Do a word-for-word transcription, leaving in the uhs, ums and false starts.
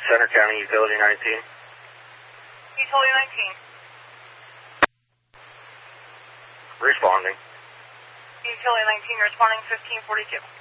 Center County, Utility nineteen. Utility nineteen. Responding. Utility nineteen responding fifteen forty-two.